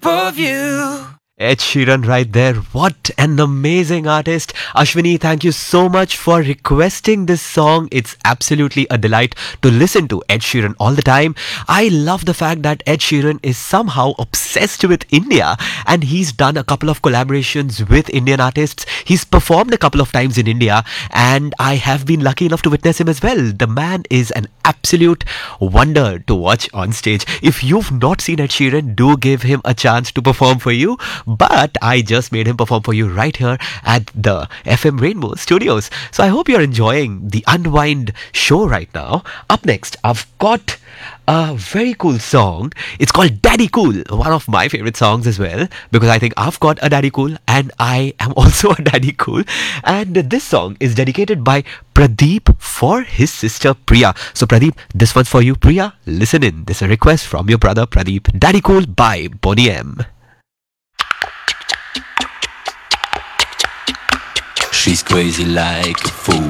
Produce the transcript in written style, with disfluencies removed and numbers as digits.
of you. Ed Sheeran right there. What an amazing artist. Ashwini, thank you so much for requesting this song. It's absolutely a delight to listen to Ed Sheeran all the time. I love the fact that Ed Sheeran is somehow obsessed with India and he's done a couple of collaborations with Indian artists. He's performed a couple of times in India and I have been lucky enough to witness him as well. The man is an absolute wonder to watch on stage. If you've not seen Ed Sheeran, do give him a chance to perform for you. But I just made him perform for you right here at the FM Rainbow Studios. So I hope you're enjoying the Unwind show right now. Up next, I've got a very cool song. It's called Daddy Cool, one of my favorite songs as well, because I think I've got a daddy cool and I am also a daddy cool. And this song is dedicated by Pradeep for his sister Priya. So Pradeep, this one's for you. Priya, listen in. This is a request from your brother Pradeep. Daddy Cool by Boney M. She's crazy like a fool.